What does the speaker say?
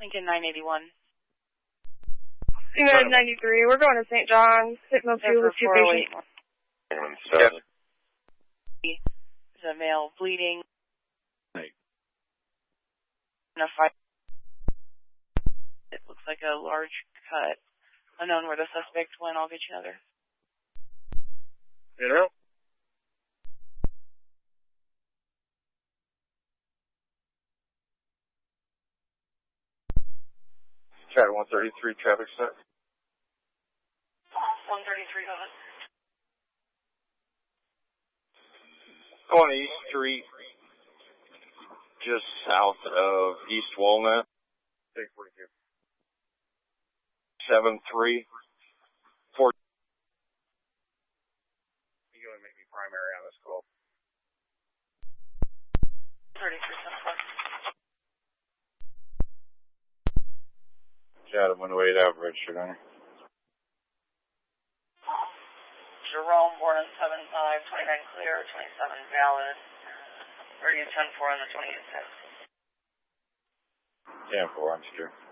Lincoln 981. United 93, we're going to St. John's. Signal 2 with 2 patients. Yep. There's a male bleeding. Right. It looks like a large cut. Unknown where the suspect went. I'll get you another. You know? Chad 133, traffic stop. 133, go ahead. Going to East Street, just south of East Walnut. 73. You're going to make me primary on this call. 33, Chad 108 average, should I? Jerome, born on 7-5, 29 clear, 27 valid. Already 10-4 on the 28-6. 10-4, I'm sure.